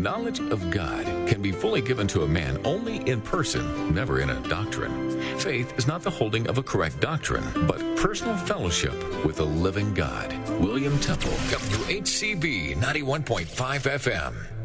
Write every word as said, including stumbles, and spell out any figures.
knowledge of God can be fully given to a man only in person, never in a doctrine. Faith is not the holding of a correct doctrine, but personal fellowship with the living God. William Temple, W H C B ninety-one point five F M.